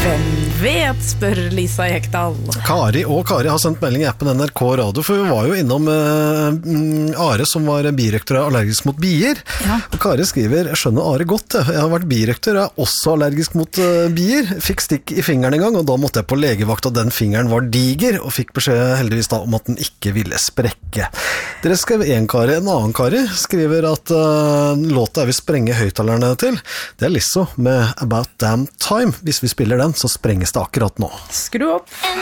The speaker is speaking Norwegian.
Hvem vet, spør Lisa Ekdal. Kari har sendt melding I appen NRK Radio, for vi var jo innom Are som var birøkter og allergisk mot bier. Ja. Og Kari skriver, jeg skjønner Are godt, jeg har vært birøkter, jeg er også allergisk mot bier. Fikk stikk I fingeren en gang, og da måtte jeg på legevakt, og den fingeren var diger, og fikk beskjed heldigvis da om at den ikke ville sprekke. Dere skrev en Kari, en annen Kari skriver at låta jeg vil sprenge høyttalerne til, det Lizzo med About Damn Time. Hvis vi spiller den, så sprenges det akkurat nå. Skru opp.